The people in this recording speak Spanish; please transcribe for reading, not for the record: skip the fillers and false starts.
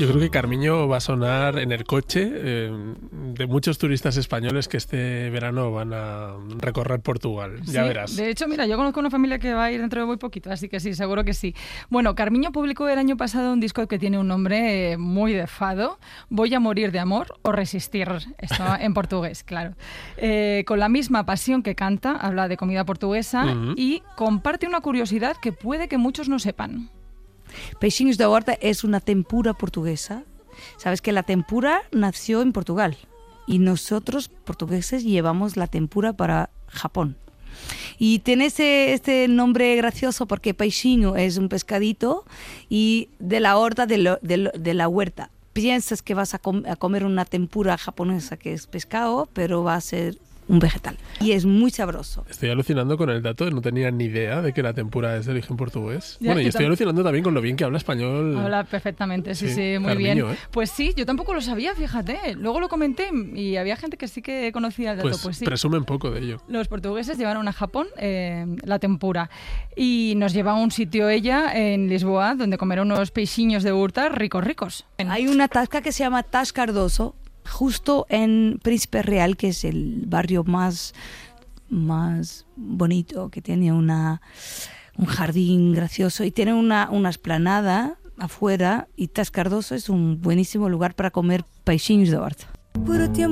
Yo creo que Carmiño va a sonar en el coche de muchos turistas españoles que este verano van a recorrer Portugal. Sí, ya verás. De hecho, mira, yo conozco una familia que va a ir dentro de muy poquito, así que sí, seguro que sí. Bueno, Carmiño publicó el año pasado un disco que tiene un nombre muy de fado, Voy a morir de amor o resistir, esto en portugués, claro. Con la misma pasión que canta, habla de comida portuguesa y comparte una curiosidad que puede que muchos no sepan. Peixinhos da Horta es una tempura portuguesa. Sabes que la tempura nació en Portugal y nosotros, portugueses, llevamos la tempura para Japón. Y tiene este nombre gracioso porque peixinho es un pescadito y de la horta, de la huerta. Piensas que vas a comer una tempura japonesa que es pescado, pero va a ser un vegetal. Y es muy sabroso. Estoy alucinando con el dato, no tenía ni idea de que la tempura es de origen portugués. Ya, Y estoy alucinando también con lo bien que habla español. Habla perfectamente, sí, muy Carmiño, bien. Pues sí, yo tampoco lo sabía, fíjate. Luego lo comenté y había gente que sí que conocía el dato. Pues sí. Presumen poco de ello. Los portugueses llevaron a Japón la tempura y nos lleva a un sitio ella en Lisboa donde comer unos peixinhos de Horta ricos. Hay una tasca que se llama Tas Cardoso, justo en Príncipe Real, que es el barrio más bonito, que tiene un jardín gracioso y tiene una esplanada afuera, y Tas Cardoso es un buenísimo lugar para comer peixinhos de Horta.